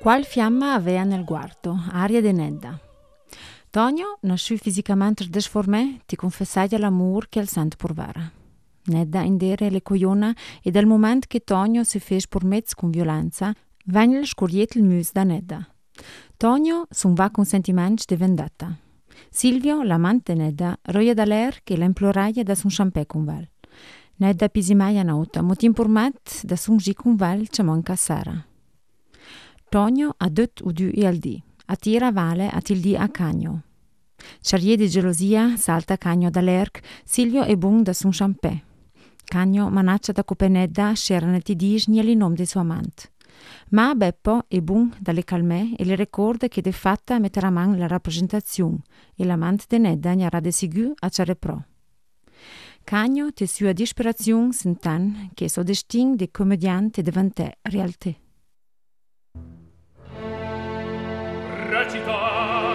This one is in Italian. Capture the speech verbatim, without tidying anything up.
Qual fiamma aveva nel guardo, aria de Nedda. Tonio, nasciu fisicamente desformé, ti confessai l'amor che il sent purvara. Nedda indere le coiona e dal momento che Tonio si fece por mezzo con violenza, venne il scuriet il mus da Nedda. Tonio sun va con sentimenti di vendetta. Silvio, l'amante Nedda, roia da l'air che l'imploraia da sun champè con val. Nedda pisimaia nota, motim por mat da sun gi con val c'è manca Sara. Tonio ha dött udu e al di, a tira vale a til di a cagno. Charrier di gelosia salta cagno dall'erc, Silvio è bun da sun champè. Cagno manaccia da copenedda c'erano ti disni il nome del suo amante. Ma Beppo è bun dalle calmè e le ricorda che de fatta metterà man la rappresentazione e l'amante de Nedda n'era de sigur a ciare pro. Cagno te sua disperazione sentan che so destin de commediante diventè realtà. Recita